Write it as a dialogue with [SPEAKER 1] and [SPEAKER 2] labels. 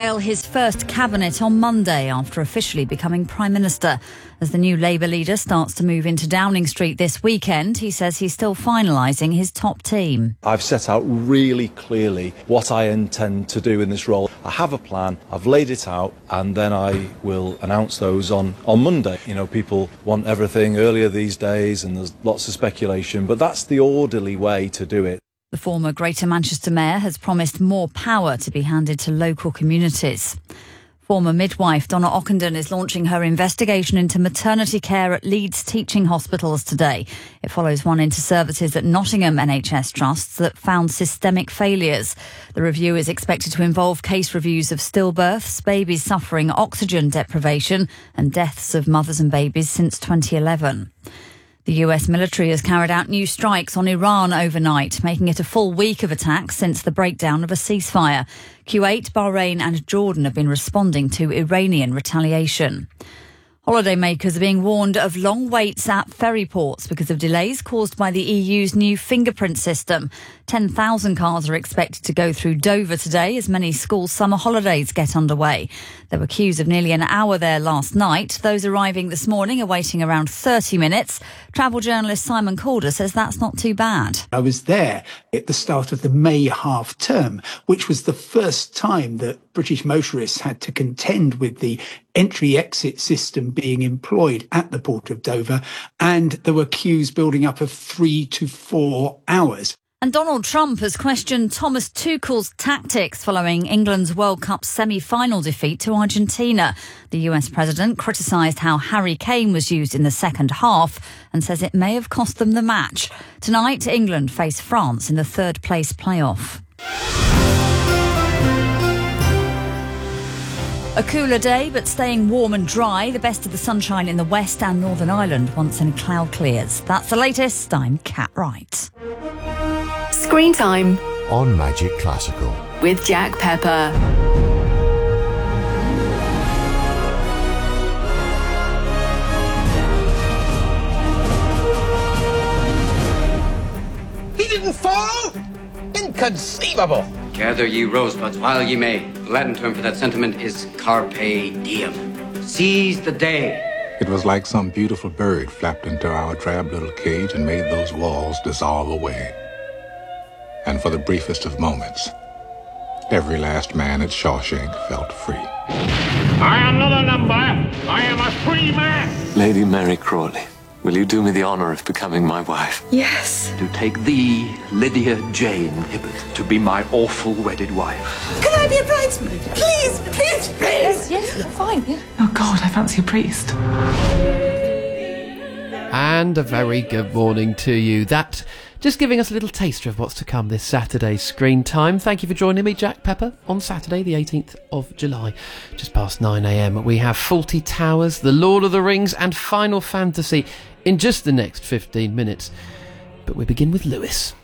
[SPEAKER 1] unveil his first cabinet on Monday after officially becoming Prime Minister. As the new Labour leader starts to move into Downing Street this weekend, he says he's still finalising his top team.
[SPEAKER 2] I've set out really clearly what I intend to do in this role. I have a plan, I've laid it out, and then I will announce those on Monday. You know, people want everything earlier these days and there's lots of speculation, but that's the orderly way to do it.
[SPEAKER 1] The former Greater Manchester Mayor has promised more power to be handed to local communities. Former midwife Donna Ockenden is launching her investigation into maternity care at Leeds teaching hospitals today. It follows one into services at Nottingham NHS trusts that found systemic failures. The review is expected to involve case reviews of stillbirths, babies suffering oxygen deprivation and deaths of mothers and babies since 2011. The US military has carried out new strikes on Iran overnight, making it a full week of attacks since the breakdown of a ceasefire. Kuwait, Bahrain and Jordan have been responding to Iranian retaliation. Holidaymakers are being warned of long waits at ferry ports because of delays caused by the EU's new fingerprint system. 10,000 cars are expected to go through Dover today as many school summer holidays get underway. There were queues of nearly an hour there last night. Those arriving this morning are waiting around 30 minutes. Travel journalist Simon Calder says that's not too bad.
[SPEAKER 3] I was there at the start of the May half term, which was the first time that British motorists had to contend with the entry-exit system being employed at the Port of Dover, and there were queues building up of 3 to 4 hours.
[SPEAKER 1] And Donald Trump has questioned Thomas Tuchel's tactics following England's World Cup semi-final defeat to Argentina. The US president criticised how Harry Kane was used in the second half and says it may have cost them the match. Tonight, England face France in the third-place playoff. A cooler day, but staying warm and dry. The best of the sunshine in the west and Northern Ireland once any cloud clears. That's the latest. I'm Kat Wright.
[SPEAKER 4] Screen Time
[SPEAKER 5] on Magic Classical
[SPEAKER 4] with Jack Pepper.
[SPEAKER 6] He didn't fall? Inconceivable.
[SPEAKER 7] Gather ye rosebuds while ye may. The Latin term for that sentiment is carpe diem. Seize the day.
[SPEAKER 8] It was like some beautiful bird flapped into our drab little cage and made those walls dissolve away. And for the briefest of moments, every last man at Shawshank felt free.
[SPEAKER 9] I am not a number. I am a free man.
[SPEAKER 10] Lady Mary Crawley, will you do me the honour of becoming my wife?
[SPEAKER 4] Yes.
[SPEAKER 11] To take thee, Lydia Jane Hibbert, to be my awful wedded wife.
[SPEAKER 12] Can I be a bridesmaid? Please, please, please.
[SPEAKER 13] Yes, fine. Yeah.
[SPEAKER 14] Oh, God, I fancy a priest.
[SPEAKER 15] And a very good morning to you. That just giving us a little taster of what's to come this Saturday's Screen Time. Thank you for joining me, Jack Pepper, on Saturday, the 18th of July, just past 9 a.m. We have Fawlty Towers, The Lord of the Rings and Final Fantasy in just the next 15 minutes. But we begin with Lewis.